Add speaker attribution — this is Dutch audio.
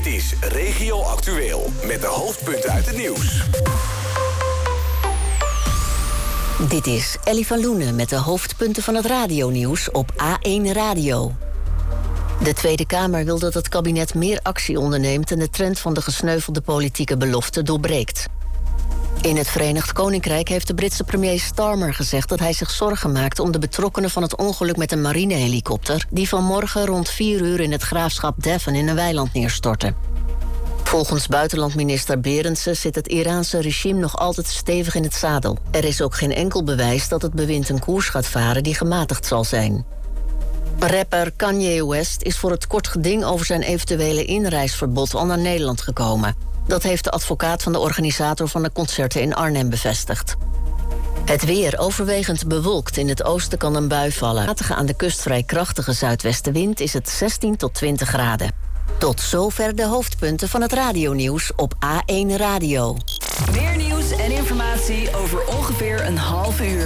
Speaker 1: Dit is Regio Actueel met de hoofdpunten uit het nieuws.
Speaker 2: Dit is Ellie van Loenen met de hoofdpunten van het radionieuws op A1 Radio. De Tweede Kamer wil dat het kabinet meer actie onderneemt en de trend van de gesneuvelde politieke belofte doorbreekt. In het Verenigd Koninkrijk heeft de Britse premier Starmer gezegd dat hij zich zorgen maakt om de betrokkenen van het ongeluk met een marinehelikopter die vanmorgen rond 4 uur in het graafschap Devon in een weiland neerstortte. Volgens buitenlandminister Berendsen zit het Iraanse regime nog altijd stevig in het zadel. Er is ook geen enkel bewijs dat het bewind een koers gaat varen die gematigd zal zijn. Rapper Kanye West is voor het kort geding over zijn eventuele inreisverbod al naar Nederland gekomen. Dat heeft de advocaat van de organisator van de concerten in Arnhem bevestigd. Het weer overwegend bewolkt. In het oosten kan een bui vallen. Matige aan de kust vrij krachtige zuidwestenwind is het 16 tot 20 graden. Tot zover de hoofdpunten van het radionieuws op A1 Radio.
Speaker 3: Meer nieuws en informatie over ongeveer een half uur.